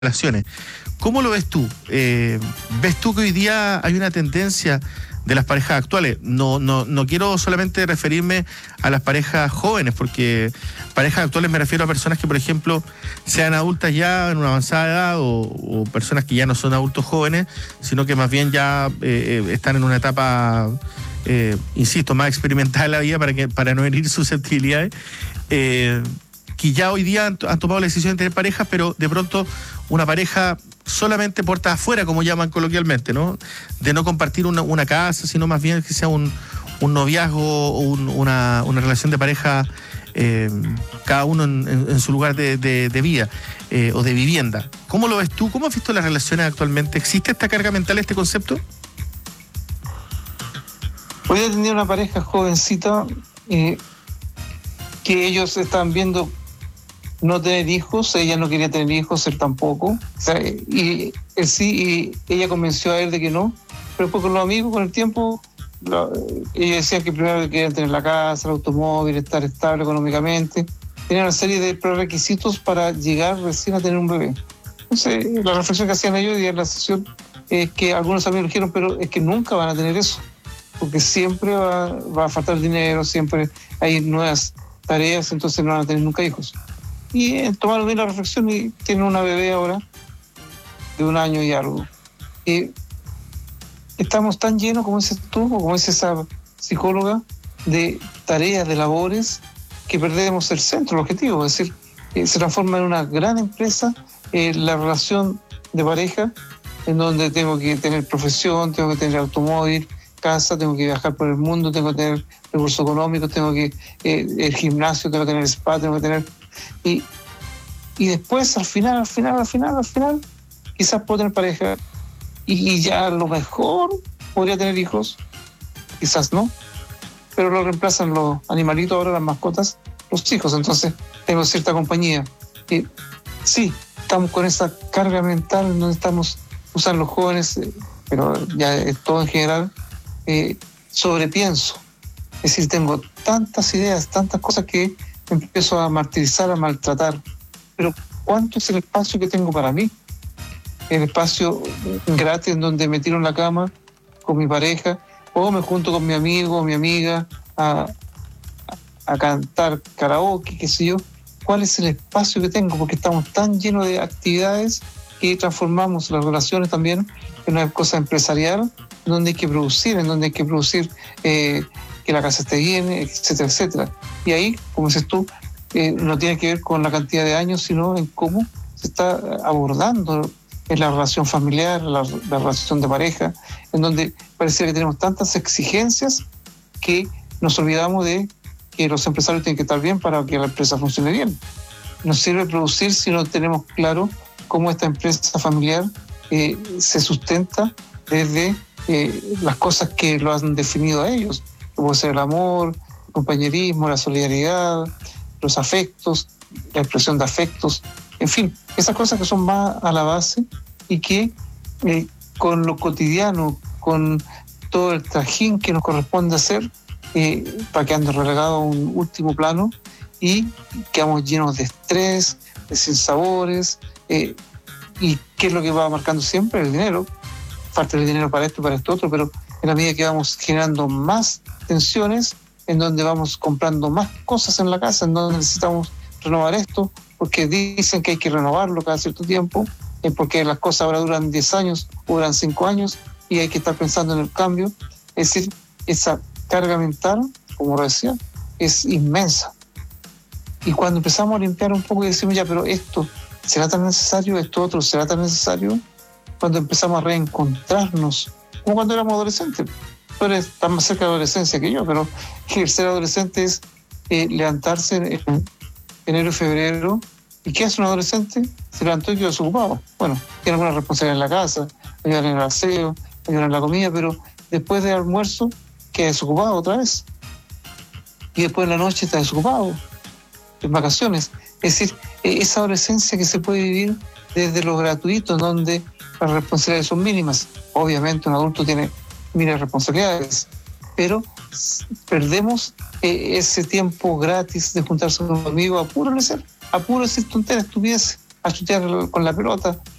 relaciones. ¿Cómo lo ves tú? ¿Ves tú que hoy día hay una tendencia de las parejas actuales? No quiero solamente referirme a las parejas jóvenes, porque parejas actuales me refiero a personas que, por ejemplo, sean adultas ya en una avanzada edad o personas que ya no son adultos jóvenes, sino que más bien ya están en una etapa, insisto, más experimentada de la vida para no herir susceptibilidades. Que ya hoy día han tomado la decisión de tener pareja, pero de pronto una pareja solamente puertas afuera, como llaman coloquialmente, ¿no? De no compartir una casa, sino más bien que sea un noviazgo o una relación de pareja, cada uno en su lugar de vida o de vivienda. ¿Cómo lo ves tú? ¿Cómo has visto las relaciones actualmente? ¿Existe esta carga mental, este concepto? Hoy he tenido una pareja jovencita que ellos están viendo no tener hijos, ella no quería tener hijos, él tampoco, o sea, y él sí, y ella convenció a él de que no, pero después con los amigos, con el tiempo, ellos decían que primero querían tener la casa, el automóvil, estar estable económicamente, tenían una serie de prerequisitos para llegar recién a tener un bebé. Entonces, la reflexión que hacían ellos y en la sesión es que algunos amigos dijeron, pero es que nunca van a tener eso, porque siempre va a faltar dinero, siempre hay nuevas tareas, entonces no van a tener nunca hijos. Y tomaron bien la reflexión y tienen una bebé ahora de 1 año y algo. Y estamos tan llenos, como dices tú, o como dice esa psicóloga, de tareas, de labores, que perdemos el centro, el objetivo. Es decir, se transforma en una gran empresa la relación de pareja, en donde tengo que tener profesión, tengo que tener automóvil, casa, tengo que viajar por el mundo, tengo que tener recursos económicos, tengo que el gimnasio, tengo que tener spa, tengo que tener... Y después, al final, quizás puedo tener pareja y ya a lo mejor podría tener hijos, quizás no, pero lo reemplazan los animalitos, ahora las mascotas, los hijos, entonces tengo cierta compañía. Sí, estamos con esa carga mental, no estamos usando los jóvenes, pero ya es todo en general, sobrepienso. Es decir, tengo tantas ideas, tantas cosas que empiezo a martirizar, a maltratar. Pero ¿cuánto es el espacio que tengo para mí? El espacio gratis en donde me tiro en la cama con mi pareja, o me junto con mi amigo o mi amiga a cantar karaoke, qué sé yo. ¿Cuál es el espacio que tengo? Porque estamos tan llenos de actividades que transformamos las relaciones también en una cosa empresarial, donde hay que producir, que la casa esté bien, etcétera, etcétera. Y ahí, como dices tú, no tiene que ver con la cantidad de años, sino en cómo se está abordando en la relación familiar, la relación de pareja, en donde parece que tenemos tantas exigencias que nos olvidamos de que los empresarios tienen que estar bien para que la empresa funcione bien. No sirve producir si no tenemos claro cómo esta empresa familiar se sustenta desde las cosas que lo han definido a ellos, como ser el amor, el compañerismo, la solidaridad, los afectos, la expresión de afectos, en fin, esas cosas que son más a la base y que con lo cotidiano, con todo el trajín que nos corresponde hacer, va quedando relegado a un último plano y quedamos llenos de estrés, de sinsabores, y ¿qué es lo que va marcando siempre? El dinero. Falta el dinero para esto, para esto otro, pero en la medida que vamos generando más tensiones, en donde vamos comprando más cosas en la casa, en donde necesitamos renovar esto, porque dicen que hay que renovarlo cada cierto tiempo, porque las cosas ahora duran 10 años, o duran 5 años, y hay que estar pensando en el cambio. Es decir, esa carga mental, como lo decía, es inmensa. Y cuando empezamos a limpiar un poco y decimos, ya, pero esto será tan necesario, esto otro será tan necesario, cuando empezamos a reencontrarnos, como cuando éramos adolescentes. Tú estás más cerca de la adolescencia que yo, pero el ser adolescente es levantarse en enero y febrero. ¿Y qué hace un adolescente? Se levantó y quedó desocupado. Bueno, tiene alguna responsabilidad en la casa, ayudar en el aseo, ayudar en la comida, pero después del almuerzo queda desocupado otra vez. Y después de la noche está desocupado, en vacaciones. Es decir, esa adolescencia que se puede vivir desde lo gratuito, donde las responsabilidades son mínimas. Obviamente un adulto tiene miles de responsabilidades, pero perdemos ese tiempo gratis de juntarse con un amigo a puro decir tonteras, estupideces. a chutear con la pelota.